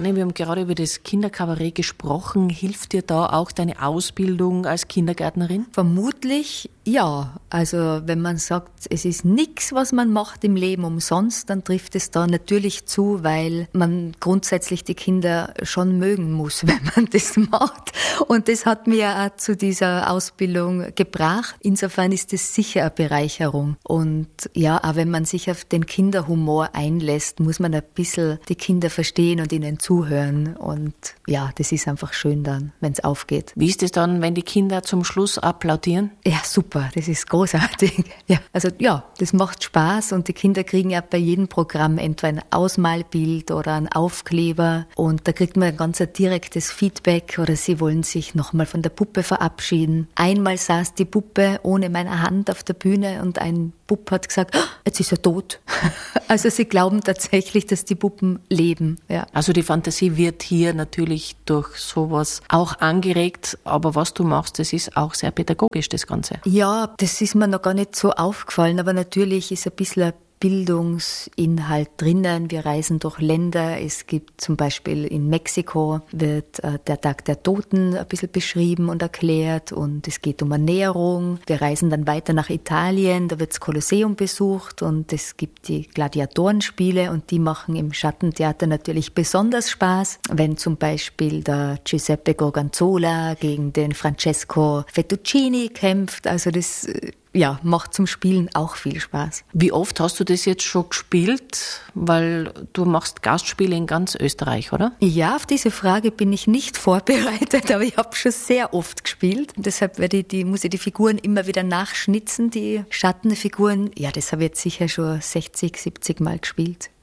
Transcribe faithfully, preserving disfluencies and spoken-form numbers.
Tanja, wir haben gerade über das Kinderkabarett gesprochen. Hilft dir da auch deine Ausbildung als Kindergärtnerin? Vermutlich ja. Also wenn man sagt, es ist nichts, was man macht im Leben umsonst, dann trifft es da natürlich zu, weil man grundsätzlich die Kinder schon mögen muss, wenn man das macht. Und das hat mir auch zu dieser Ausbildung gebracht. Insofern ist es sicher eine Bereicherung. Und ja, auch wenn man sich auf den Kinderhumor einlässt, muss man ein bisschen die Kinder verstehen und ihnen zuhören. Und ja, das ist einfach schön dann, wenn es aufgeht. Wie ist es dann, wenn die Kinder zum Schluss applaudieren? Ja, super. Das ist großartig. Ja, also ja, das macht Spaß und die Kinder kriegen ja bei jedem Programm entweder ein Ausmalbild oder einen Aufkleber und da kriegt man ein ganz direktes Feedback oder sie wollen sich nochmal von der Puppe verabschieden. Einmal saß die Puppe ohne meine Hand auf der Bühne und ein Bub hat gesagt, oh, jetzt ist er tot. Also sie glauben tatsächlich, dass die Puppen leben. Ja. Also die Fantasie wird hier natürlich durch sowas auch angeregt, aber was du machst, das ist auch sehr pädagogisch, das Ganze. Ja, das ist mir noch gar nicht so aufgefallen, aber natürlich ist ein bisschen ein Bildungsinhalt drinnen. Wir reisen durch Länder. Es gibt zum Beispiel in Mexiko wird äh, der Tag der Toten ein bisschen beschrieben und erklärt und es geht um Ernährung. Wir reisen dann weiter nach Italien, da wird das Kolosseum besucht und es gibt die Gladiatorenspiele und die machen im Schattentheater natürlich besonders Spaß, wenn zum Beispiel der Giuseppe Gorgonzola gegen den Francesco Fettuccini kämpft. Also das ja, macht zum Spielen auch viel Spaß. Wie oft hast du das jetzt schon gespielt? Weil du machst Gastspiele in ganz Österreich, oder? Ja, auf diese Frage bin ich nicht vorbereitet, aber ich habe schon sehr oft gespielt. Und deshalb werde ich die, muss ich die Figuren immer wieder nachschnitzen, die Schattenfiguren. Ja, das habe ich jetzt sicher schon sechzig, siebzig Mal gespielt.